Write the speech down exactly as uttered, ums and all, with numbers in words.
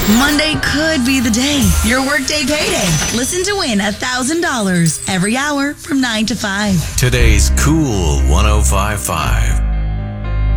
Monday could be the day. Your workday payday. Listen to win one thousand dollars every hour from nine to five. Today's Cool one oh five point five.